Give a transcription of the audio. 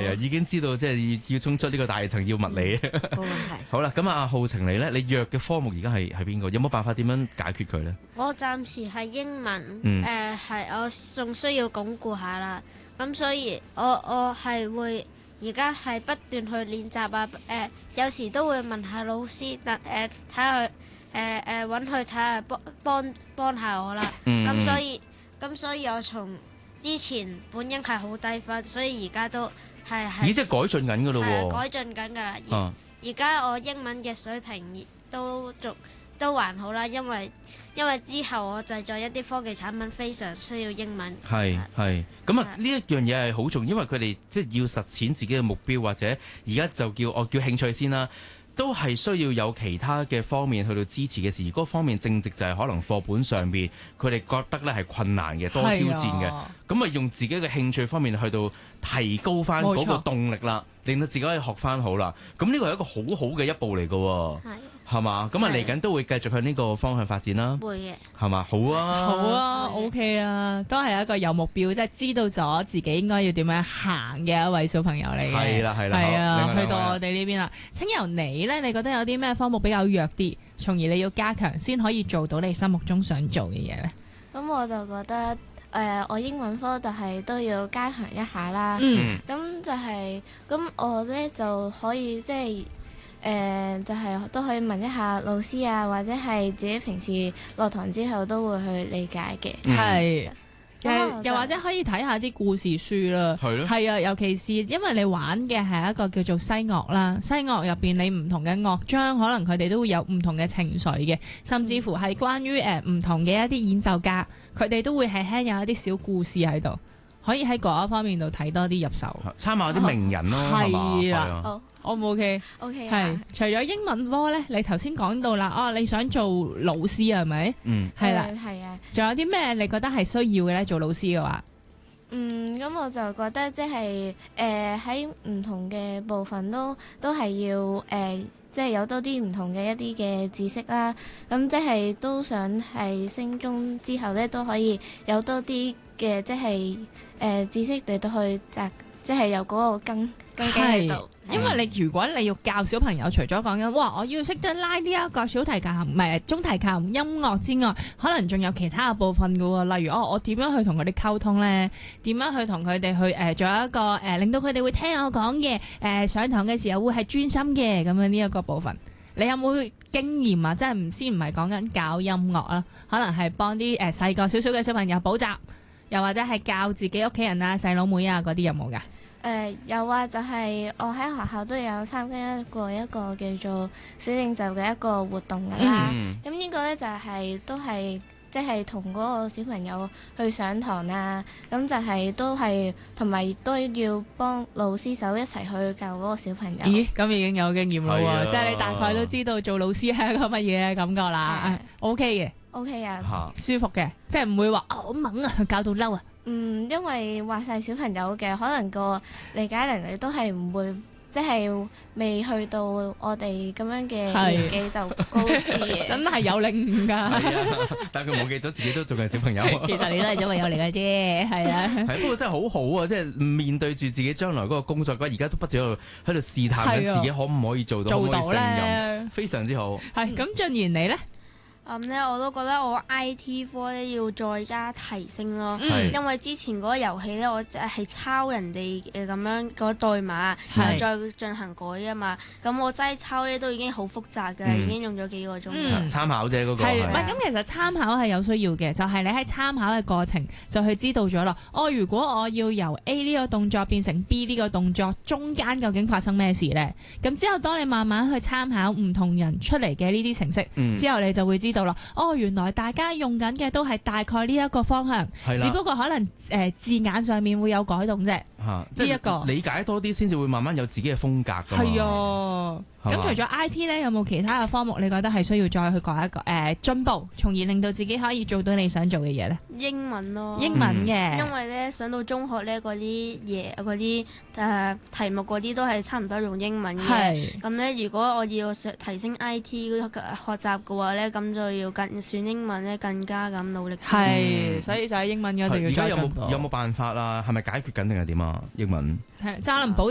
係啊，已經知道即係要衝出呢個大層要物理。 冇問題。 好啦，咁阿浩晴你咧，你弱嘅科目而家係邊個？有冇辦法點樣解決佢咧？ 我暫時係英文，係我仲需要鞏固下啦。咁所以我係會而家係不斷去練習啊。有時都會問下老師，睇下佢揾佢睇下幫下我啦。咁所以我從之前本應係好低分，所以而家都係咦，即係改進緊㗎咯喎！ 改進緊㗎啦。而家我英文嘅水平都還好啦，因為之後我製作一啲科技產品非常需要英文。 係咁啊！呢一樣嘢係好重要，因為佢哋即係要實踐自己嘅目標，或者而家就叫興趣先啦，都係需要有其他嘅方面去到支持嘅時，而嗰方面正值就係可能課本上邊佢哋覺得咧係困難嘅，多挑戰嘅，咁啊用自己嘅興趣方面去到提高翻嗰個動力啦，令到自己可以學翻好啦。咁呢個係一個好好嘅一步嚟㗎。係嘛？咁啊嚟緊都會繼續向呢個方向發展啦。會嘅。係嘛？好啊。 好啊 ，OK 啊，都係一個有目標，即係知道咗自己應該要點樣行嘅一位小朋友嚟嘅。 係啦。 係啊，去到我哋呢邊啦。請由你咧，你覺得有啲咩科目比較弱啲，從而你要加強先可以做到你心目中想做嘅嘢咧？ 咁我就覺得我英文科就係都要加強一下啦。咁就係咁我咧就可以即係。就係都可以問一下老師啊，或者係自己平時落堂之後都會去理解嘅。 係，又或者可以睇下啲故事書啦。係咯。係啊，尤其是因為你玩嘅係一個叫做西樂啦，西樂入邊你唔同嘅樂章，可能佢哋都會有唔同嘅情緒嘅，甚至乎係關於唔同嘅一啲演奏家，佢哋都會輕輕有一啲小故事喺度，可以喺嗰一方面度睇多啲入手， 參考啲名人咯。 係啦。O 唔 OK？OK 係。除咗英文科咧，你頭先講到啦，你想做老師係咪？係啦。 係啊。仲有啲咩你覺得係需要嘅咧？做老師嘅話， 咁我就覺得即係喺唔同嘅部分都係要即係有多啲唔同嘅一啲嘅知識啦。咁即係都想係升中之後咧，都可以有多啲嘅即係知識嚟到去即係有嗰個根基喺度。 因為如果你要教小朋友，除咗講緊我要識得拉呢一個小提琴、唔係中提琴音樂之外，可能仲有其他嘅部分㗎喎。例如我點樣去同佢哋溝通咧？點樣去同佢哋去做一個令到佢哋會聽我講嘅上堂嘅時候會係專心嘅咁樣呢一個部分。你有冇經驗啊？即係唔係講緊教音樂啦，可能係幫啲細個少少嘅小朋友補習，又或者係教自己屋企人啊、細佬妹啊嗰啲有冇㗎？ 有啊，就係我喺學校都有參加過一個叫做小領袖嘅一個活動㗎啦。咁呢個呢，就係都係即係同嗰個小朋友去上堂啊。咁就係都係同埋都要幫老師手一齊去教嗰個小朋友。咦， 咁已經有經驗啦喎！即係你大概都知道做老師係一個乜嘢感覺啦。OK 嘅。 OK 啊。 舒服嘅，即係唔會話好猛啊，教到嬲啊。 因為話晒小朋友嘅，可能個理解能力都係唔會，即係未去到我哋咁樣嘅年紀就高啲嘅。 真係有領悟㗎。係啊，但係佢忘記咗自己都仲係小朋友。 其實你都係小朋友嚟嘅啫，係啊。 係，不過真係好好啊！即係面對住自己將來嗰個工作嘅話，而家都不斷喺度試探緊自己可唔可以做到，可唔可以勝任，非常之好。 係咁，俊賢你咧？ 我都覺得我 IT 科咧要再加提升咯，因為之前嗰個遊戲咧，我係抄人哋咁樣嗰代碼，然後再進行改啊嘛。咁我齋抄咧都已經好複雜㗎，已經用咗幾個鐘。 參考啫嗰個。 係，咁其實參考係有需要嘅，就係你喺參考嘅過程就去知道咗啦。如果我要由 A 呢個動作變成 B 呢個動作，中間究竟發生咩事咧？咁之後當你慢慢去參考唔同人出嚟嘅呢啲程式，之後你就會知道啦。原來大家用緊嘅都係大概呢一個方向，只不過可能字眼上面會有改動啫。 即係理解多啲先至會慢慢有自己嘅風格㗎嘛。 係啊。咁除咗 IT 咧，有冇其他嘅科目你覺得係需要再去改一個進步，從而令到自己可以做到你想做嘅嘢咧？ 英文咯。 英文嘅。因為咧上到中學咧嗰啲嘢嗰啲題目嗰啲都係差唔多用英文嘅。係。咁咧如果我要提升 IT 學習嘅話咧，咁就要選英文咧更加咁努力。 係。所以就係英文一定要再進步。 而家有冇辦法啊？係咪解決緊定係點啊？英文。 係，可能